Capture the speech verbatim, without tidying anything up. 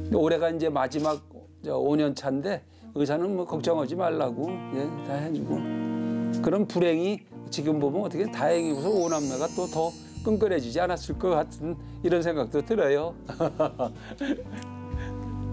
올해가 이제 마지막 오 년 차인데 의사는 뭐 걱정하지 말라고 예, 다 해주고 그런 불행이 지금 보면 어떻게 다행이고서 오남매가 또 더 끈끈해지지 않았을 것 같은 이런 생각도 들어요.